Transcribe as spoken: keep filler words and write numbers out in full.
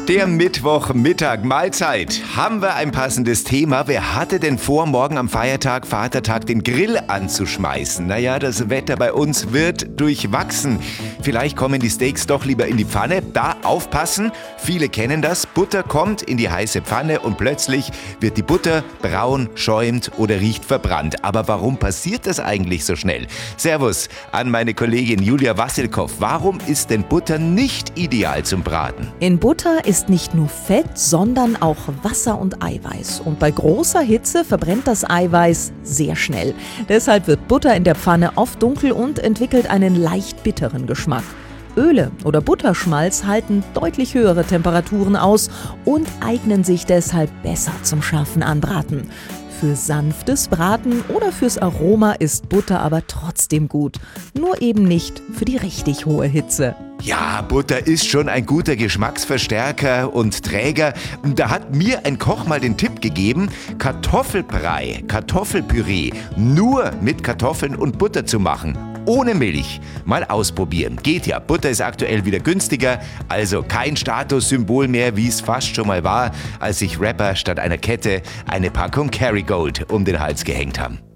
Der Mittwochmittag Mahlzeit. Haben wir ein passendes Thema? Wer hatte denn vor, morgen am Feiertag, Vatertag, den Grill anzuschmeißen? Naja, das Wetter bei uns wird durchwachsen. Vielleicht kommen die Steaks doch lieber in die Pfanne. Da aufpassen. Viele kennen das. Butter kommt in die heiße Pfanne und plötzlich wird die Butter braun, schäumt oder riecht verbrannt. Aber warum passiert das eigentlich so schnell? Servus an meine Kollegin Julia Wassilkow. Warum ist denn Butter nicht ideal zum Braten? In Butter ist nicht nur Fett, sondern auch Wasser und Eiweiß. Und bei großer Hitze verbrennt das Eiweiß sehr schnell. Deshalb wird Butter in der Pfanne oft dunkel und entwickelt einen leicht bitteren Geschmack. Öle oder Butterschmalz halten deutlich höhere Temperaturen aus und eignen sich deshalb besser zum scharfen Anbraten. Für sanftes Braten oder fürs Aroma ist Butter aber trotzdem gut. Nur eben nicht für die richtig hohe Hitze. Ja, Butter ist schon ein guter Geschmacksverstärker und Träger. Da hat mir ein Koch mal den Tipp gegeben, Kartoffelbrei, Kartoffelpüree nur mit Kartoffeln und Butter zu machen. Ohne Milch. Mal ausprobieren. Geht ja. Butter ist aktuell wieder günstiger, also kein Statussymbol mehr, wie es fast schon mal war, als sich Rapper statt einer Kette eine Packung Kerrygold um den Hals gehängt haben.